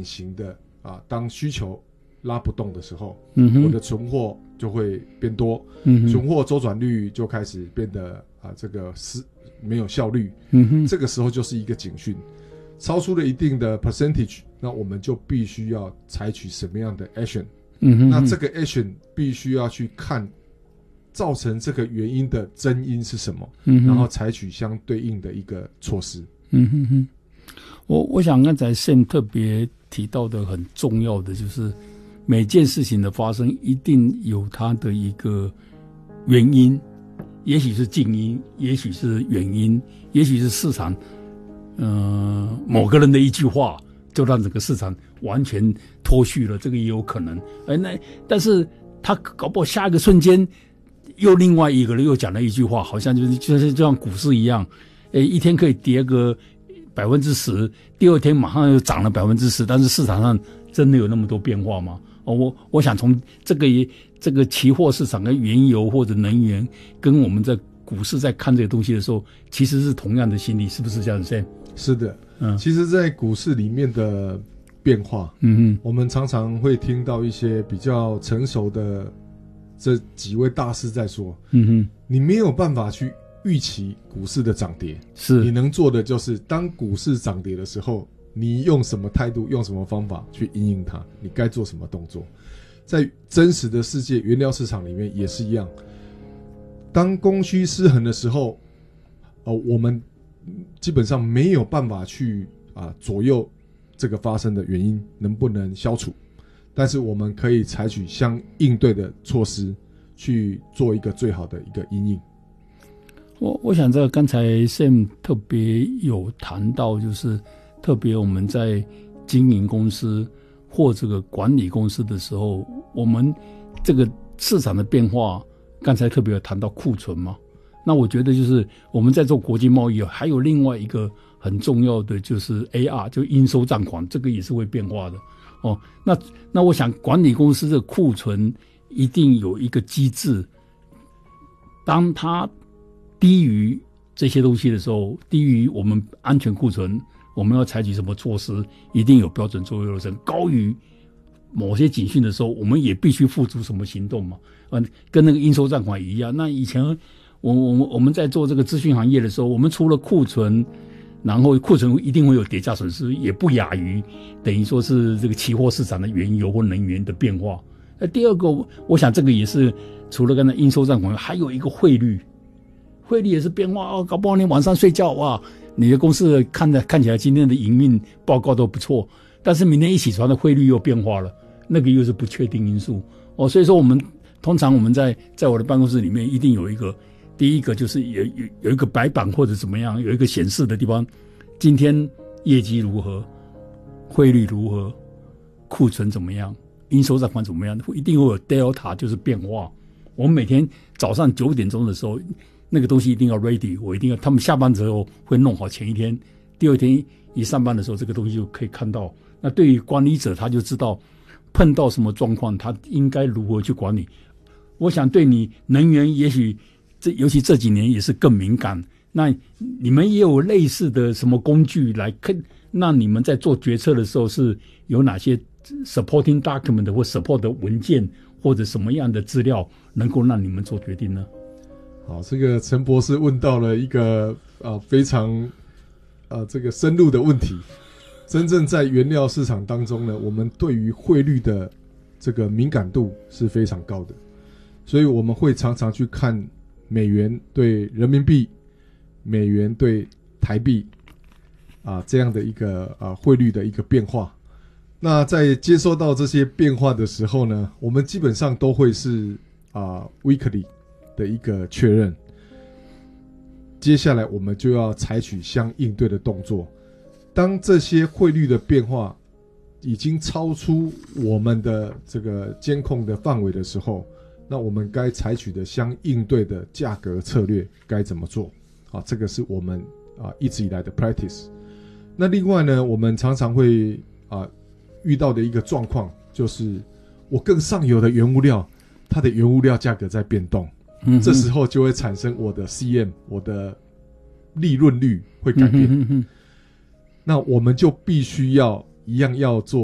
型的当需求拉不动的时候， 我的存货就会变多，存货周转率就开始变得这个没有效率，这个时候就是一个警讯，超出了一定的 percentage， 那我们就必须要采取什么样的 action，那这个 action 必须要去看造成这个原因的真因是什么，然后采取相对应的一个措施。 我想刚才 Sam 特别提到的很重要的就是每件事情的发生一定有它的一个原因，也许是静因，也许是原因，也许是市场某个人的一句话就让整个市场完全脱序了，这个也有可能。但是他搞不好下一个瞬间又另外一个人又讲了一句话，好像就像股市一样，一天可以跌个10%，第二天马上又涨了10%，但是市场上真的有那么多变化吗？我想从这个期货市场跟原油或者能源，跟我们在股市在看这个东西的时候，其实是同样的心理，是不是这样子 Sam？ 是的，其实在股市里面的变化，我们常常会听到一些比较成熟的这几位大师在说，你没有办法去预期股市的涨跌，你能做的就是当股市涨跌的时候，你用什么态度，用什么方法去因应它，你该做什么动作。在真实的世界原料市场里面也是一样，当供需失衡的时候，我们基本上没有办法去左右这个发生的原因能不能消除，但是我们可以采取相应对的措施去做一个最好的一个因应。 我想这个刚才 Sam 特别有谈到，就是特别我们在经营公司或这个管理公司的时候，我们这个市场的变化，刚才特别有谈到库存嘛。那我觉得就是我们在做国际贸易，还有另外一个很重要的就是 AR， 就应收账款，这个也是会变化的。那我想管理公司的库存一定有一个机制，当它低于这些东西的时候，低于我们安全库存，我们要采取什么措施，一定有标准作业流程。高于某些警讯的时候，我们也必须付出什么行动嘛。跟那个应收账款一样。那以前我们在做这个资讯行业的时候，我们除了库存，然后库存一定会有跌价损失，也不亚于等于说是这个期货市场的原油或能源的变化。第二个，我想这个也是除了刚才应收账款，还有一个汇率也是变化。搞不好你晚上睡觉，哇，你的公司看起来今天的营运报告都不错，但是明天一起床的汇率又变化了，那个又是不确定因素。所以说通常我们在我的办公室里面一定有一个，第一个就是有一个白板或者怎么样，有一个显示的地方，今天业绩如何，汇率如何，库存怎么样，应收账款怎么样，一定会有 delta， 就是变化。我们每天早上9点钟的时候，那个东西一定要 ready， 我一定要他们下班之后会弄好，前一天第二天一上班的时候，这个东西就可以看到。那对于管理者，他就知道碰到什么状况，他应该如何去管理。我想对你能源也许尤其这几年也是更敏感，那你们也有类似的什么工具来看，那你们在做决策的时候是有哪些 supporting document 或 support 的文件或者什么样的资料能够让你们做决定呢？ 好，这个陈博士问到了一个非常这个深入的问题。真正在原料市场当中呢，我们对于汇率的这个敏感度是非常高的，所以我们会常常去看美元对人民币、美元对台币这样的一个汇率的一个变化。那在接收到这些变化的时候呢，我们基本上都会是weekly 的一个确认。接下来我们就要采取相应对的动作。当这些汇率的变化已经超出我们的这个监控的范围的时候，那我们该采取的相应对的价格策略该怎么做？这个是我们一直以来的 practice。那另外呢，我们常常会遇到的一个状况就是我更上游的原物料，它的原物料价格在变动，这时候就会产生我的 CM， 我的利润率会改变。那我们就必须要一样要做